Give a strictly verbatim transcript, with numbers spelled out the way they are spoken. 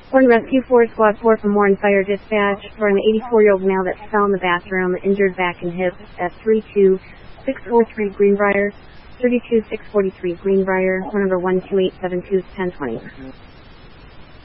One Rescue four, Squad four from Warren Fire Dispatch for an eighty-four-year-old male that fell in the bathroom, injured back and hip at three two six four three Greenbrier, thirty-two six forty-three Greenbrier, phone number one two eight seven two one zero two zero.